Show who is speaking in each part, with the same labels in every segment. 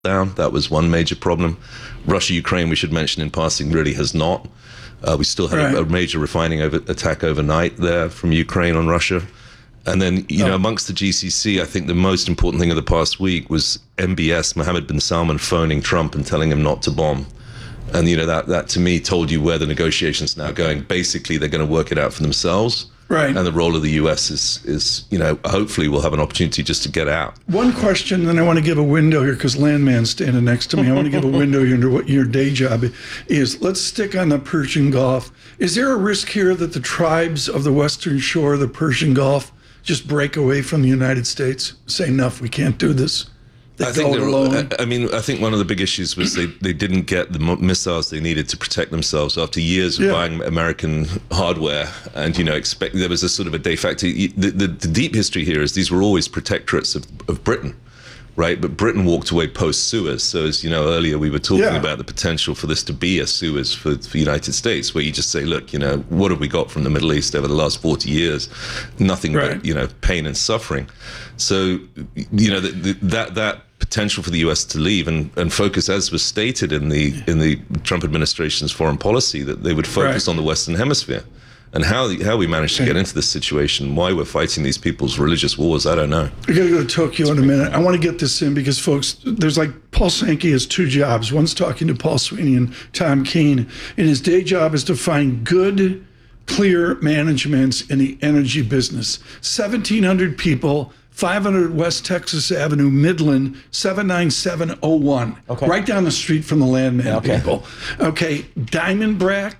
Speaker 1: down. That was one major problem. Russia-Ukraine, we should mention in passing, really has not. We still had a major refining attack overnight there from Ukraine on Russia. And then, amongst the GCC, I think the most important thing of the past week was MBS, Mohammed bin Salman, phoning Trump and telling him not to bomb. And, that to me told you where the negotiations are now going. Basically, they're going to work it out for themselves.
Speaker 2: Right.
Speaker 1: And the role of the U.S. is hopefully we'll have an opportunity just to get out.
Speaker 2: One question, then I want to give a window here because Landman's standing next to me. I want to give a window here into what your day job is. Let's stick on the Persian Gulf. Is there a risk here that the tribes of the Western Shore, the Persian Gulf, just break away from the United States, say, enough, we can't do this?
Speaker 1: I think one of the big issues was they didn't get the missiles they needed to protect themselves after years of buying American hardware, and there was a sort of a de facto. The deep history here is these were always protectorates of Britain, right? But Britain walked away post-Suez. So as earlier we were talking about the potential for this to be a Suez for the United States, where you just say, look, what have we got from the Middle East over the last 40 years? Nothing but pain and suffering. So that potential for the U.S. to leave and focus, as was stated in the Trump administration's foreign policy, that they would focus on the Western Hemisphere. And how we managed to get into this situation, why we're fighting these people's religious wars, I don't know.
Speaker 2: We're going to go to Tokyo in a minute. I want to get this in because, folks, there's Paul Sankey has two jobs. One's talking to Paul Sweeney and Tom Keene. And his day job is to find good, clear managements in the energy business. 1,700 people, 500 West Texas Avenue, Midland, 79701.
Speaker 3: Okay.
Speaker 2: Right down the street from the Landman people. Okay, Diamondback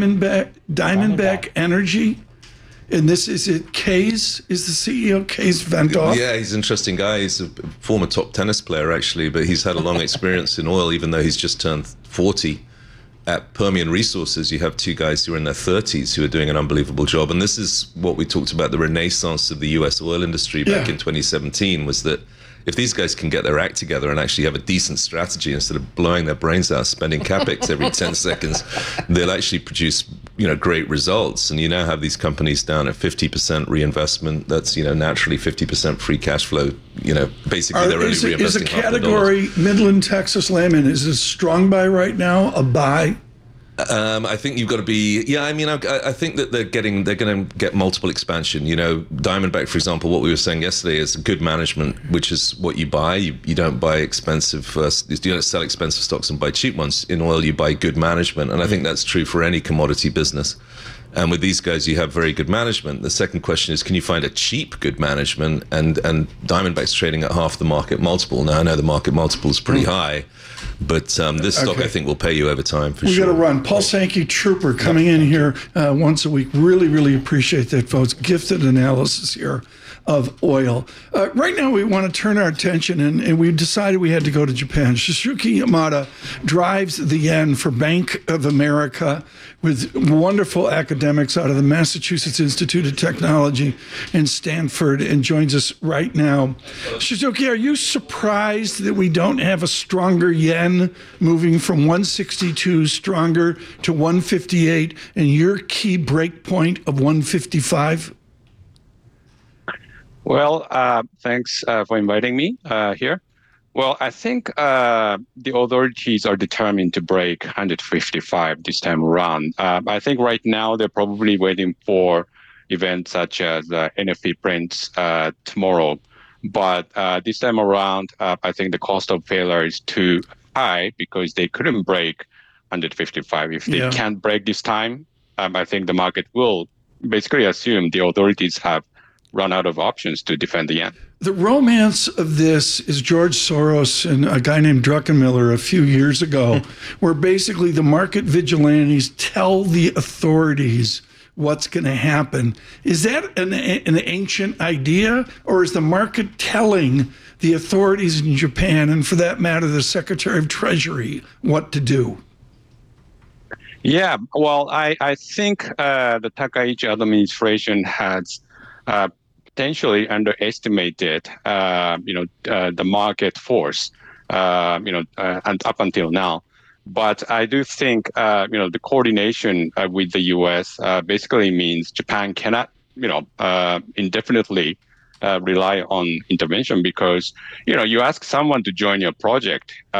Speaker 2: Energy. And this is it. Kays is the CEO. Kays Ventoff.
Speaker 1: Yeah, he's an interesting guy. He's a former top tennis player, actually, but he's had a long experience in oil, even though he's just turned 40. At Permian Resources, you have two guys who are in their 30s who are doing an unbelievable job. And this is what we talked about, the renaissance of the U.S. oil industry back in 2017, was that if these guys can get their act together and actually have a decent strategy instead of blowing their brains out, spending capex every 10 seconds, they'll actually produce, great results. And you now have these companies down at 50% reinvestment. That's, naturally 50% free cash flow. Basically they're only reinvesting
Speaker 2: is a category Midland, Texas Landman, is a strong buy right now, a buy?
Speaker 1: I think you've got to be, I think that they're going to get multiple expansion. Diamondback, for example, what we were saying yesterday is good management, which is what you buy. You don't buy expensive, you don't sell expensive stocks and buy cheap ones. In oil, you buy good management. And I think that's true for any commodity business. And with these guys, you have very good management. The second question is, can you find a cheap good management? And Diamondback's trading at half the market multiple. Now, I know the market multiple is pretty high, but this stock, I think, will pay you over time for sure.
Speaker 2: We got to run. Paul Sankey, Trooper, coming in here once a week. Really, really appreciate that, folks. Gifted analysis here of oil. Right now, we want to turn our attention, and we decided we had to go to Japan. Shusuke Yamada drives the yen for Bank of America with wonderful academics out of the Massachusetts Institute of Technology and Stanford, and joins us right now. Shusuke, are you surprised that we don't have a stronger yen moving from 162 stronger to 158 and your key break point of 155?
Speaker 4: Well, thanks for inviting me here. Well, I think the authorities are determined to break 155 this time around. I think right now they're probably waiting for events such as NFP prints tomorrow. But this time around, I think the cost of failure is too high because they couldn't break 155. If they can't break this time, I think the market will basically assume the authorities have run out of options to defend the yen.
Speaker 2: The romance of this is George Soros and a guy named Druckenmiller a few years ago, where basically the market vigilantes tell the authorities what's going to happen. Is that an ancient idea, or is the market telling the authorities in Japan, and for that matter, the Secretary of Treasury, what to do?
Speaker 4: Yeah, well, I think the Takaichi administration has potentially underestimated, the market force, and up until now. But I do think, the coordination with the U.S. Basically means Japan cannot, indefinitely rely on intervention because, you ask someone to join your project.